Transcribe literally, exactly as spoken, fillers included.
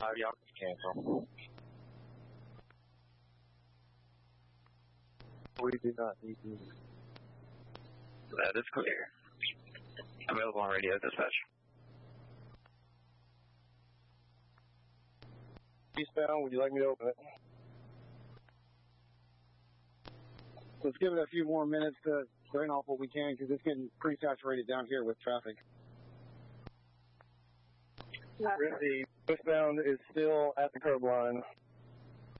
five, y'all can cancel. We do not need you. That is clear. Available on radio, dispatch. Eastbound, would you like me to open it? Let's give it a few more minutes to drain off what we can, because it's getting pretty saturated down here with traffic. The westbound is still at the curb line.